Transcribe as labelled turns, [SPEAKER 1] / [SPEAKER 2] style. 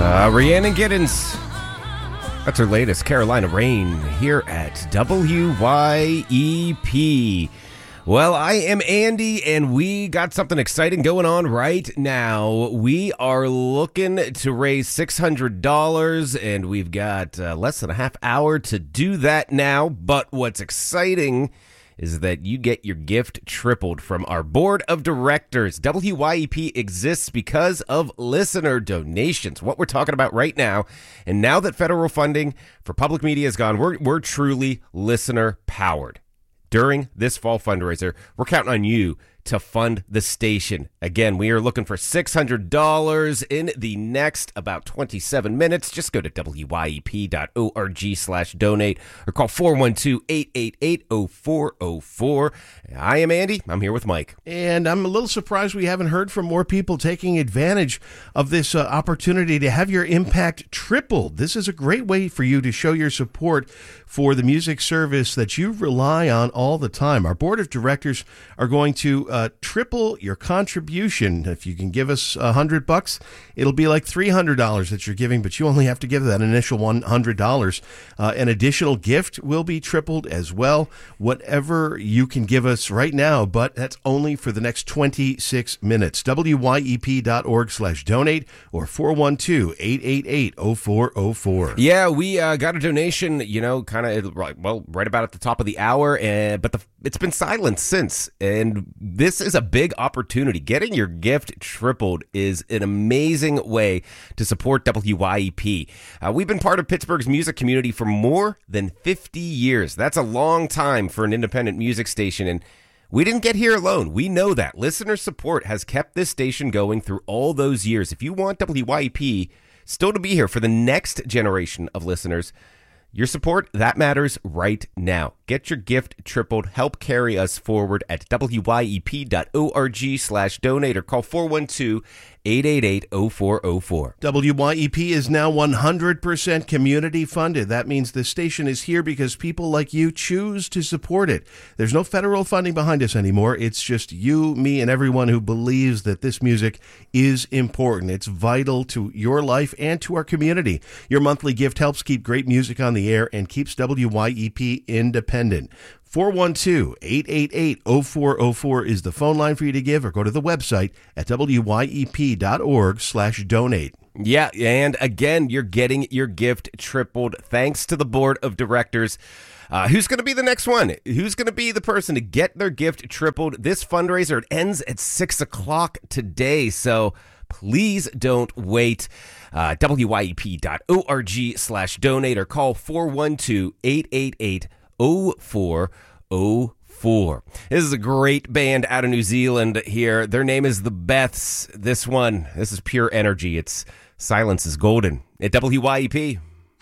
[SPEAKER 1] Rhiannon Giddens. That's her latest, Carolina Rain, here at WYEP. Well, I am Andy, and we got something exciting going on right now. We are looking to raise $600, and we've got less than a half hour to do that now. But what's exciting is that you get your gift tripled from our board of directors. WYEP exists because of listener donations, what we're talking about right now. And now that federal funding for public media is gone, we're truly listener powered. During this fall fundraiser, we're counting on you to fund the station. Again, we are looking for $600 in the next about 27 minutes. Just go to wyep.org/donate or call 412-888-0404. I am Andy. I'm here with Mike.
[SPEAKER 2] And I'm a little surprised we haven't heard from more people taking advantage of this opportunity to have your impact tripled. This is a great way for you to show your support for the music service that you rely on all the time. Our board of directors are going to triple your contribution. If you can give us $100, it'll be like $300 that you're giving, but you only have to give that initial $100. An additional gift will be tripled as well. Whatever you can give us right now, but that's only for the next 26 minutes. wyep.org/donate or 412-888-0404.
[SPEAKER 1] Yeah, we got a donation, kind of, right about at the top of the hour, but it's been silent since, and this is a big opportunity. Getting your gift tripled is an amazing way to support WYEP. We've been part of Pittsburgh's music community for more than 50 years. That's a long time for an independent music station, and we didn't get here alone. We know that. Listener support has kept this station going through all those years. If you want WYEP still to be here for the next generation of listeners, your support, that matters right now. Get your gift tripled. Help carry us forward at wyep.org/donate or call 412-888-0404.
[SPEAKER 2] WYEP is now 100% community funded. That means the station is here because people like you choose to support it. There's no federal funding behind us anymore. It's just you, me, and everyone who believes that this music is important. It's vital to your life and to our community. Your monthly gift helps keep great music on the air and keeps WYEP independent. 412-888-0404 is the phone line for you to give, or go to the website at wyep.org/donate.
[SPEAKER 1] Yeah, and again, you're getting your gift tripled thanks to the board of directors. Who's going to be the next one? Who's going to be the person to get their gift tripled? This fundraiser, it ends at 6 o'clock today, so please don't wait. wyep.org/donate or call 412-888-0404. This is a great band out of New Zealand here. Their name is the Beths. This is pure energy. It's Silence is Golden at WYEP.